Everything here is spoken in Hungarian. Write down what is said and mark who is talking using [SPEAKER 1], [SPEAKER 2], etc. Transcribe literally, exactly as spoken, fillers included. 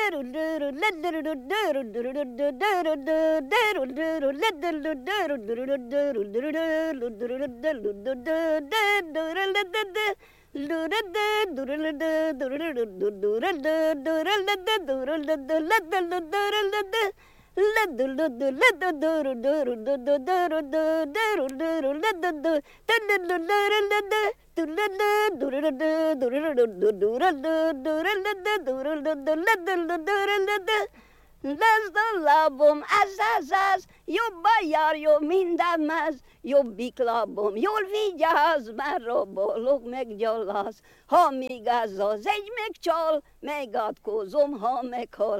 [SPEAKER 1] Lesz a lábom, ez, ez, ez, jobban jár, jobb minden mez, jobbik lábom, jól vigyáz, mert rabolok, meggyaláz. Ha még ez az egy megcsal, megátkozom, ha meghal.